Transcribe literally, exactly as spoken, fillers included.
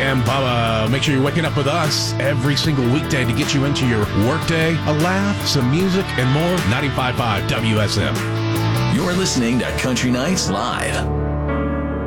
and Bubba. Make sure you're waking up with us every single weekday to get you into your workday, a laugh, some music, and more. ninety-five point five W S M. You're listening to Country Nights Live.